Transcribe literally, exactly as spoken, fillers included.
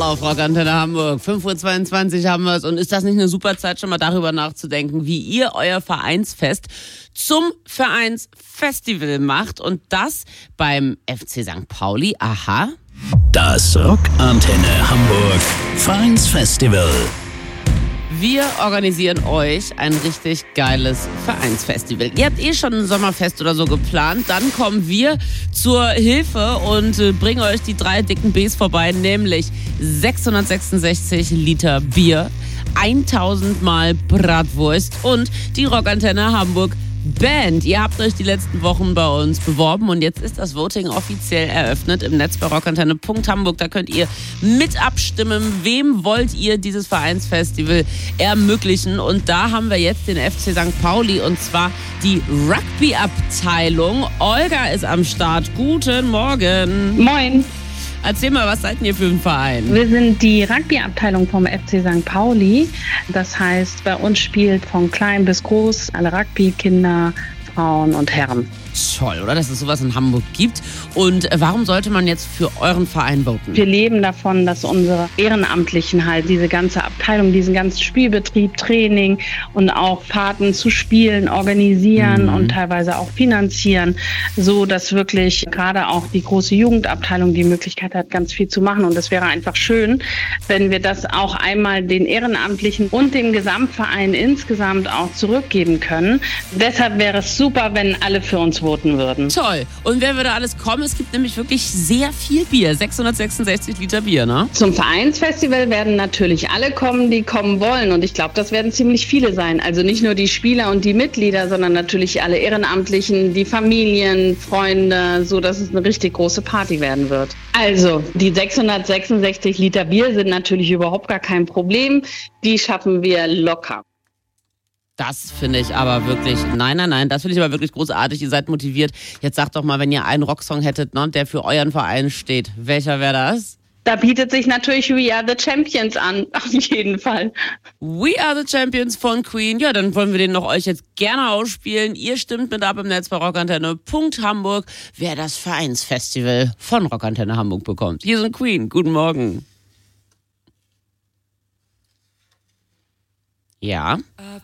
auf Rockantenne Hamburg. fünf Uhr zweiundzwanzig haben wir es. Und ist das nicht eine super Zeit, schon mal darüber nachzudenken, wie ihr euer Vereinsfest zum Vereinsfestival macht? Und das beim F C Sankt Pauli. Aha. Das Rockantenne Hamburg Vereinsfestival. Wir organisieren euch ein richtig geiles Vereinsfestival. Ihr habt eh schon ein Sommerfest oder so geplant. Dann kommen wir zur Hilfe und bringen euch die drei dicken Bs vorbei, nämlich sechshundertsechsundsechzig Liter Bier, tausend Mal Bratwurst und die Rockantenne Hamburg Band. Ihr habt euch die letzten Wochen bei uns beworben und jetzt ist das Voting offiziell eröffnet im Netz bei rockantenne punkt hamburg. Da könnt ihr mit abstimmen, wem wollt ihr dieses Vereinsfestival ermöglichen. Und da haben wir jetzt den F C Sankt Pauli und zwar die Rugby-Abteilung. Olga ist am Start. Guten Morgen. Moin. Erzähl mal, was seid ihr für ein Verein? Wir sind die Rugby-Abteilung vom F C Sankt Pauli. Das heißt, bei uns spielt von klein bis groß alle Rugby, Kinder, Frauen und Herren. Toll, oder? Dass es sowas in Hamburg gibt. Und warum sollte man jetzt für euren Verein voten? Wir leben davon, dass unsere Ehrenamtlichen halt diese ganze Abteilung, diesen ganzen Spielbetrieb, Training und auch Fahrten zu Spielen organisieren mhm. und teilweise auch finanzieren, so dass wirklich gerade auch die große Jugendabteilung die Möglichkeit hat, ganz viel zu machen. Und es wäre einfach schön, wenn wir das auch einmal den Ehrenamtlichen und dem Gesamtverein insgesamt auch zurückgeben können. Deshalb wäre es super, wenn alle für uns voten würden. Toll. Und wer würde alles kommen? Es gibt nämlich wirklich sehr viel Bier. sechshundertsechsundsechzig Liter Bier, ne? Zum Vereinsfestival werden natürlich alle kommen, die kommen wollen. Und ich glaube, das werden ziemlich viele sein. Also nicht nur die Spieler und die Mitglieder, sondern natürlich alle Ehrenamtlichen, die Familien, Freunde, so dass es eine richtig große Party werden wird. Also, die sechshundertsechsundsechzig Liter Bier sind natürlich überhaupt gar kein Problem. Die schaffen wir locker. Das finde ich aber wirklich, nein, nein, nein, das finde ich aber wirklich großartig. Ihr seid motiviert. Jetzt sagt doch mal, wenn ihr einen Rocksong hättet, ne, der für euren Verein steht, welcher wäre das? Da bietet sich natürlich We Are the Champions an, auf jeden Fall. We Are the Champions von Queen. Ja, dann wollen wir den noch euch jetzt gerne ausspielen. Ihr stimmt mit ab im Netz bei rockantenne punkt hamburg, wer das Vereinsfestival von Rockantenne Hamburg bekommt. Hier sind Queen. Guten Morgen. Ja.